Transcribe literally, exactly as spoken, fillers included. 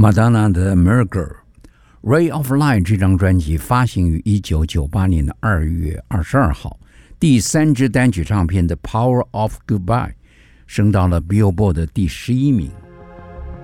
Madonna 的 Miracle。Ray of Light 这张专辑发行于一九九八年的二月二十二号，第三支单曲唱片的 Power of Goodbye 升到了 Billboard 的第十一名。